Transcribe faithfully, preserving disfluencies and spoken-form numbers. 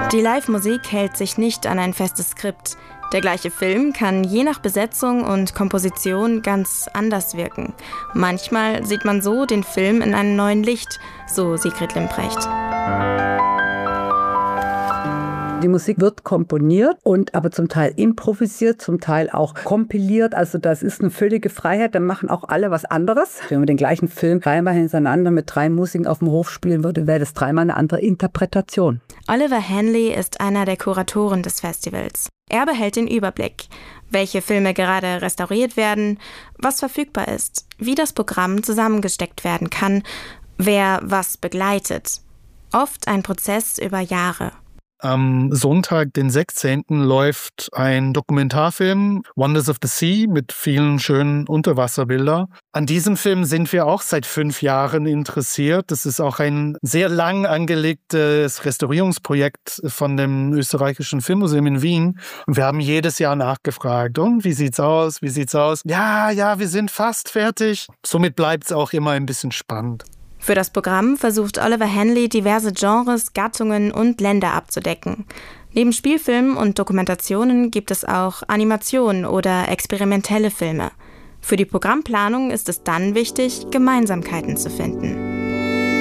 Die Live-Musik hält sich nicht an ein festes Skript. Der gleiche Film kann je nach Besetzung und Komposition ganz anders wirken. Manchmal sieht man so den Film in einem neuen Licht, so Sigrid Limprecht. Die Musik wird komponiert und aber zum Teil improvisiert, zum Teil auch kompiliert. Also das ist eine völlige Freiheit. Da machen auch alle was anderes. Wenn man den gleichen Film dreimal hintereinander mit drei Musikern auf dem Hof spielen würde, wäre das dreimal eine andere Interpretation. Oliver Hanley ist einer der Kuratoren des Festivals. Er behält den Überblick, welche Filme gerade restauriert werden, was verfügbar ist, wie das Programm zusammengesteckt werden kann, wer was begleitet. Oft ein Prozess über Jahre. Am Sonntag, den sechzehnten läuft ein Dokumentarfilm, Wonders of the Sea, mit vielen schönen Unterwasserbildern. An diesem Film sind wir auch seit fünf Jahren interessiert. Das ist auch ein sehr lang angelegtes Restaurierungsprojekt von dem österreichischen Filmmuseum in Wien. Und wir haben jedes Jahr nachgefragt, und wie sieht's aus, wie sieht's aus? Ja, ja, wir sind fast fertig. Somit bleibt es auch immer ein bisschen spannend. Für das Programm versucht Oliver Hanley, diverse Genres, Gattungen und Länder abzudecken. Neben Spielfilmen und Dokumentationen gibt es auch Animationen oder experimentelle Filme. Für die Programmplanung ist es dann wichtig, Gemeinsamkeiten zu finden.